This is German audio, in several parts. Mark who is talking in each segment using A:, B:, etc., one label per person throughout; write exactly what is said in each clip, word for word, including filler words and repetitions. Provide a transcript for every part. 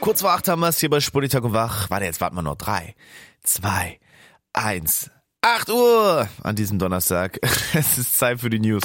A: Kurz vor acht haben wir es hier bei Sputnik und Wach. Warte, jetzt warten wir noch. Drei, zwei, eins. acht Uhr an diesem Donnerstag. Es ist Zeit für die News.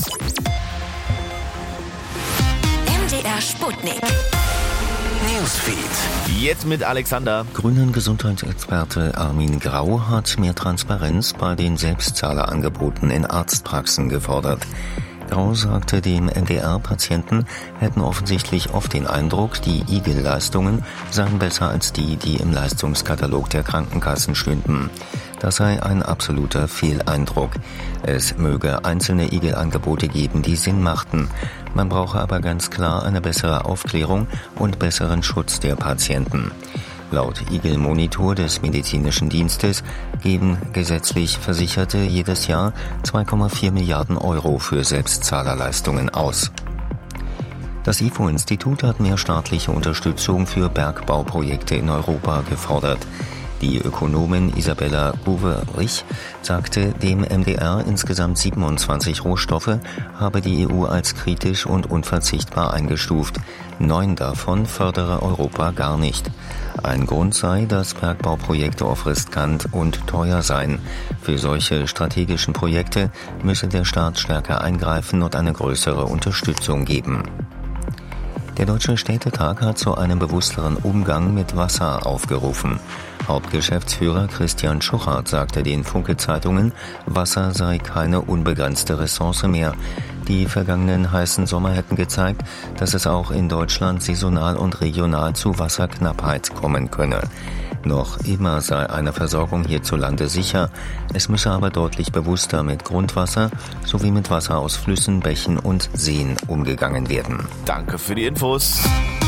B: M D R Sputnik. Newsfeed.
A: Jetzt mit Alexander.
C: Grünen Gesundheitsexperte Armin Grau hat mehr Transparenz bei den Selbstzahlerangeboten in Arztpraxen gefordert. Grau sagte dem M D R, Patienten hätten offensichtlich oft den Eindruck, die I G L-Leistungen seien besser als die, die im Leistungskatalog der Krankenkassen stünden. Das sei ein absoluter Fehleindruck. Es möge einzelne I G L-Angebote geben, die Sinn machten. Man brauche aber ganz klar eine bessere Aufklärung und besseren Schutz der Patienten. Laut I G L-Monitor des Medizinischen Dienstes geben gesetzlich Versicherte jedes Jahr zwei Komma vier Milliarden Euro für Selbstzahlerleistungen aus. Das I F O-Institut hat mehr staatliche Unterstützung für Bergbauprojekte in Europa gefordert. Die Ökonomin Isabella Guwerich sagte dem M D R, insgesamt siebenundzwanzig Rohstoffe habe die E U als kritisch und unverzichtbar eingestuft. Neun davon fördere Europa gar nicht. Ein Grund sei, dass Bergbauprojekte oft riskant und teuer seien. Für solche strategischen Projekte müsse der Staat stärker eingreifen und eine größere Unterstützung geben. Der Deutsche Städtetag hat zu einem bewussteren Umgang mit Wasser aufgerufen. Hauptgeschäftsführer Christian Schuchart sagte den Funke-Zeitungen, Wasser sei keine unbegrenzte Ressource mehr. Die vergangenen heißen Sommer hätten gezeigt, dass es auch in Deutschland saisonal und regional zu Wasserknappheit kommen könne. Noch immer sei eine Versorgung hierzulande sicher. Es müsse aber deutlich bewusster mit Grundwasser sowie mit Wasser aus Flüssen, Bächen und Seen umgegangen werden.
A: Danke für die Infos.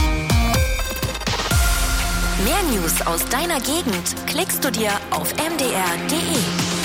B: Mehr News aus deiner Gegend klickst du dir auf m d r punkt d e.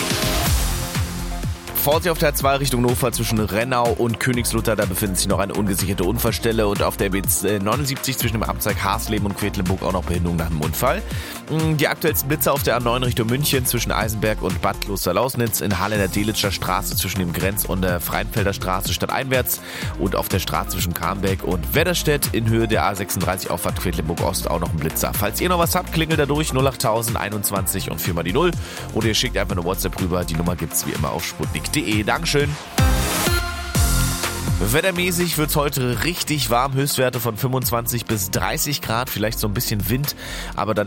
A: Vorsicht auf der A zwei Richtung Hannover zwischen Rennau und Königslutter, da befindet sich noch eine ungesicherte Unfallstelle und auf der B neunundsiebzig zwischen dem Amtszweig Hasleben und Quedlinburg auch noch Behinderung nach dem Unfall. Die aktuellsten Blitze auf der A neun Richtung München zwischen Eisenberg und Bad Klosterlausnitz, in Halle der Delitscher Straße zwischen dem Grenz- und der Freienfelder Straße stadteinwärts und auf der Straße zwischen Karnbeck und Wedderstedt in Höhe der A sechsunddreißig Auffahrt Quedlinburg Ost auch noch ein Blitzer. Falls ihr noch was habt, klingelt da durch null achttausend einundzwanzig und vier mal die null oder ihr schickt einfach eine WhatsApp rüber. Die Nummer gibt's wie immer auf sputnik punkt d e. Dankeschön. Wettermäßig wird's heute richtig warm, Höchstwerte von fünfundzwanzig bis dreißig Grad, vielleicht so ein bisschen Wind, aber dann